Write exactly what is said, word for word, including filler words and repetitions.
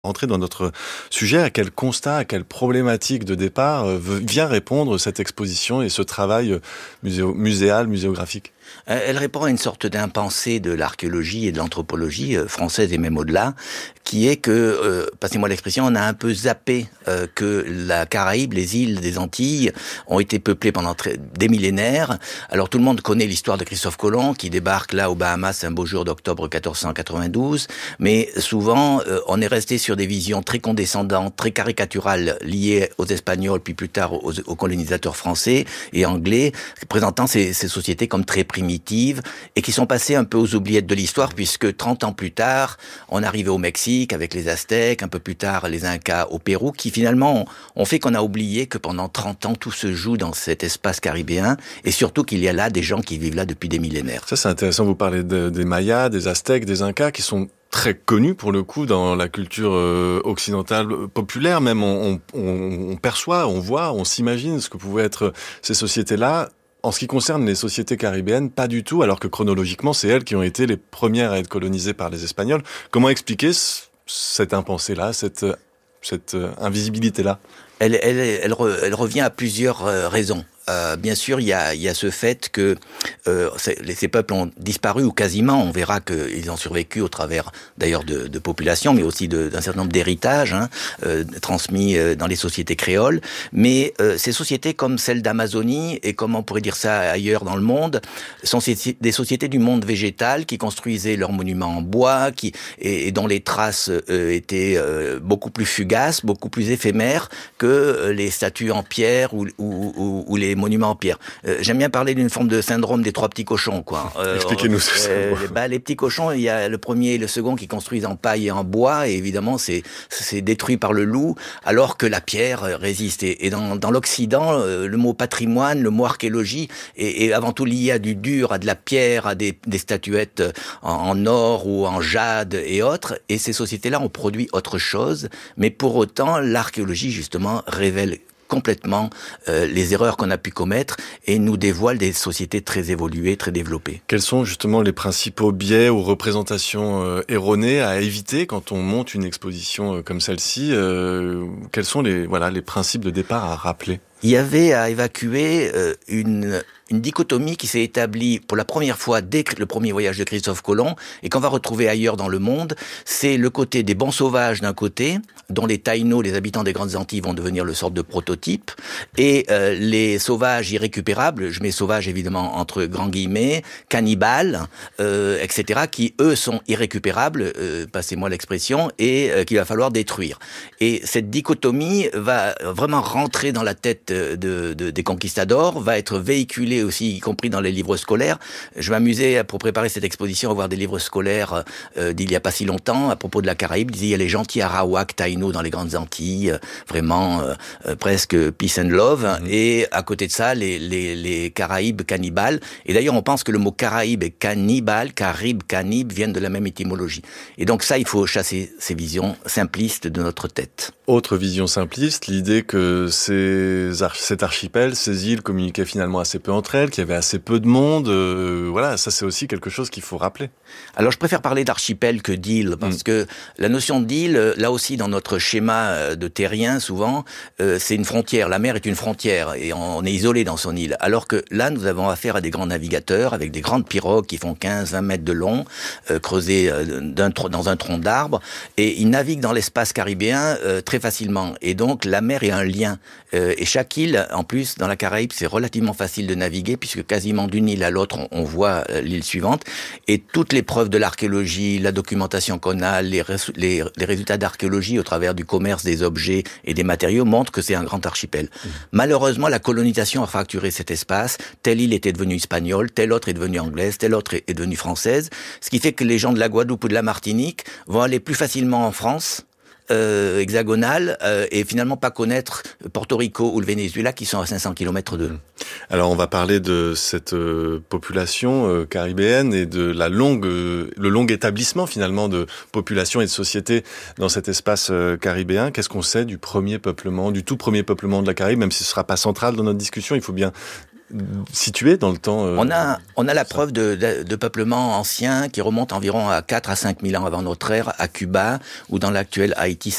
Rentrer dans notre sujet, à quel constat, à quelle problématique de départ euh, vient répondre cette exposition et ce travail muséo, muséal, muséographique? Elle répond à une sorte d'impensé de l'archéologie et de l'anthropologie euh, française et même au-delà, qui est que, euh, passez-moi l'expression, on a un peu zappé euh, que la Caraïbe, les îles des Antilles, ont été peuplées pendant très, des millénaires. Alors tout le monde connaît l'histoire de Christophe Colomb, qui débarque là aux Bahamas un beau jour d'octobre quatorze cent quatre-vingt-douze, mais souvent euh, on est resté sur des visions très condescendantes, très caricaturales, liées aux Espagnols, puis plus tard aux, aux colonisateurs français et anglais, présentant ces, ces sociétés comme très primitives et qui sont passées un peu aux oubliettes de l'histoire, puisque trente ans plus tard, on arrivait au Mexique avec les Aztèques, un peu plus tard les Incas au Pérou, qui finalement ont fait qu'on a oublié que pendant trente ans, tout se joue dans cet espace caribéen, et surtout qu'il y a là des gens qui vivent là depuis des millénaires. Ça, c'est intéressant, vous parlez de, des Mayas, des Aztèques, des Incas, qui sont très connus pour le coup dans la culture euh, occidentale populaire, même on, on, on perçoit, on voit, on s'imagine ce que pouvaient être ces sociétés-là. En ce qui concerne les sociétés caribéennes, pas du tout, alors que chronologiquement, c'est elles qui ont été les premières à être colonisées par les Espagnols. Comment expliquer c- cette impensée-là, cette, cette invisibilité-là? Elle, elle, elle, re, elle revient à plusieurs euh, raisons. Euh, bien sûr, il y a, il y a ce fait que euh, ces peuples ont disparu ou quasiment. On verra qu'ils ont survécu au travers, d'ailleurs, de, de populations, mais aussi de, d'un certain nombre d'héritages hein, euh, transmis euh, dans les sociétés créoles. Mais euh, ces sociétés, comme celles d'Amazonie et comme on pourrait dire ça ailleurs dans le monde, sont ces, des sociétés du monde végétal qui construisaient leurs monuments en bois, qui et, et dont les traces euh, étaient euh, beaucoup plus fugaces, beaucoup plus éphémères que euh, les statues en pierre ou, ou, ou, ou les monuments en pierre. Euh, j'aime bien parler d'une forme de syndrome des trois petits cochons, quoi. Euh, Expliquez-nous ça. Euh, bah, les petits cochons, il y a le premier et le second qui construisent en paille et en bois, et évidemment, c'est, c'est détruit par le loup, alors que la pierre résiste. Et, et dans, dans l'Occident, euh, le mot patrimoine, le mot archéologie, est, est avant tout lié à du dur, à de la pierre, à des, des statuettes en, en or ou en jade et autres. Et ces sociétés-là ont produit autre chose, mais pour autant, l'archéologie, justement, révèle complètement euh, les erreurs qu'on a pu commettre et nous dévoile des sociétés très évoluées, très développées. Quels sont justement les principaux biais ou représentations euh, erronées à éviter quand on monte une exposition euh, comme celle-ci? euh, Quels sont les, voilà, les principes de départ à rappeler? Il y avait à évacuer euh, une, une dichotomie qui s'est établie pour la première fois dès le premier voyage de Christophe Colomb et qu'on va retrouver ailleurs dans le monde. C'est le côté des bons sauvages d'un côté, dont les Taïnos, les habitants des Grandes Antilles, vont devenir le sorte de prototype, et euh, les sauvages irrécupérables, je mets sauvages évidemment entre grands guillemets, cannibales, euh, et cetera, qui eux sont irrécupérables, euh, passez-moi l'expression, et euh, qu'il va falloir détruire. Et cette dichotomie va vraiment rentrer dans la tête De, de, des conquistadors, va être véhiculé aussi, y compris dans les livres scolaires. Je m'amusais pour préparer cette exposition à voir des livres scolaires euh, d'il y a pas si longtemps à propos de la Caraïbe. Ils disaient il y a les gentils Arawak, Taïno dans les Grandes Antilles, euh, vraiment euh, euh, presque peace and love. Mmh. Et à côté de ça, les, les, les Caraïbes cannibales. Et d'ailleurs, on pense que le mot Caraïbe et cannibale, Caribe, cannibale, viennent de la même étymologie. Et donc ça, il faut chasser ces visions simplistes de notre tête. Autre vision simpliste, l'idée que ces cet archipel, ces îles communiquaient finalement assez peu entre elles, qu'il y avait assez peu de monde. Euh, voilà, ça c'est aussi quelque chose qu'il faut rappeler. Alors je préfère parler d'archipel que d'île, parce mmh. que la notion d'île, là aussi dans notre schéma de terrien, souvent, euh, c'est une frontière. La mer est une frontière et on est isolé dans son île. Alors que là, nous avons affaire à des grands navigateurs avec des grandes pirogues qui font quinze à vingt mètres de long, euh, creusées euh, d'un, dans un tronc d'arbre, et ils naviguent dans l'espace caribéen euh, très facilement. Et donc la mer est un lien. Euh, et chaque île, en plus, dans la Caraïbe, c'est relativement facile de naviguer puisque quasiment d'une île à l'autre, on, on voit euh, l'île suivante. Et toutes les preuves de l'archéologie, la documentation qu'on a, les, les, les résultats d'archéologie au travers du commerce des objets et des matériaux montrent que c'est un grand archipel. Mmh. Malheureusement, la colonisation a fracturé cet espace. Telle île était devenue espagnole, telle autre est devenue anglaise, telle autre est devenue française. Ce qui fait que les gens de la Guadeloupe ou de la Martinique vont aller plus facilement en France, Euh, hexagonale euh, et finalement pas connaître Porto Rico ou le Venezuela qui sont à cinq cents kilomètres d'eux. Alors on va parler de cette euh, population euh, caribéenne et de la longue, euh, le long établissement finalement de population et de société dans cet espace euh, caribéen. Qu'est-ce qu'on sait du premier peuplement, du tout premier peuplement de la Caraïbe, même si ce ne sera pas central dans notre discussion, il faut bien situé dans le temps euh... On a, on a la preuve de, de, de peuplement ancien qui remonte environ à quatre à cinq mille ans avant notre ère, à Cuba, ou dans l'actuel Haïti